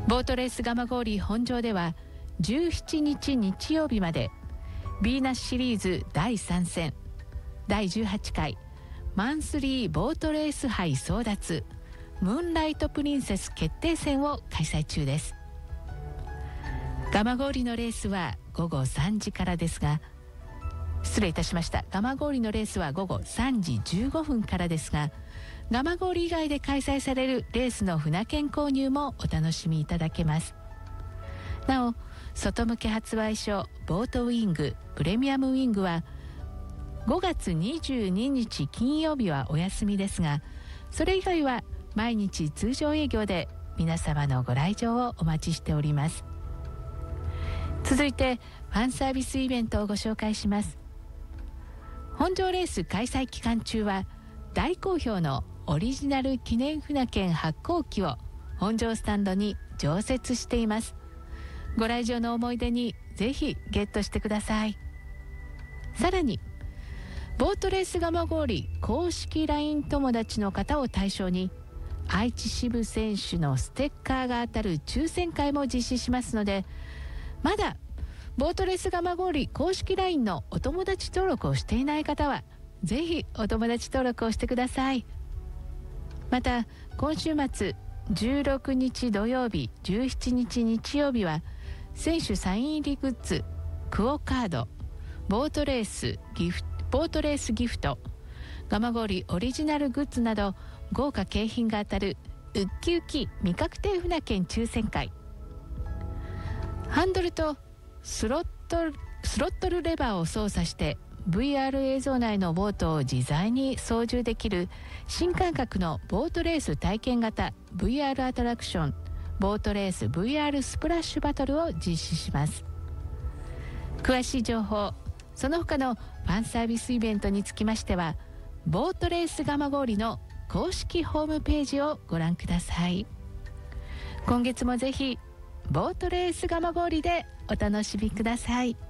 ボートレース蒲郡本場では17日日曜日までビーナスシリーズ第3戦第18回マンスリーボートレース杯争奪ムーンライトプリンセス決定戦を開催中です。蒲郡のレースは午後3時からですが、失礼いたしました。蒲郡のレースは午後3時15分からですが、蒲郡以外で開催されるレースの船券購入もお楽しみいただけます。なお、外向け発売所ボートウィングプレミアムウィングは5月22日金曜日はお休みですが、それ以外は毎日通常営業で皆様のご来場をお待ちしております。続いてファンサービスイベントをご紹介します。本場レース開催期間中は大好評のオリジナル記念船券発行機を本場スタンドに常設しています。ご来場の思い出にぜひゲットしてください。さらにボートレース蒲郡公式 LINE 友達の方を対象に愛知支部選手のステッカーが当たる抽選会も実施しますので、まだボートレース蒲郡公式 LINE のお友達登録をしていない方はぜひお友達登録をしてください。また今週末16日土曜日17日日曜日は選手サイン入りグッズクオカードボートレースギフト蒲郡オリジナルグッズなど豪華景品が当たるウッキウキ未確定船券抽選会、ハンドルとスロットルレバーを操作して VR 映像内のボートを自在に操縦できる新感覚のボートレース体験型 VR アトラクションボートレース VR スプラッシュバトルを実施します。詳しい情報その他のファンサービスイベントにつきましてはボートレース蒲郡の公式ホームページをご覧ください。今月もぜひボートレース蒲郡でお楽しみください。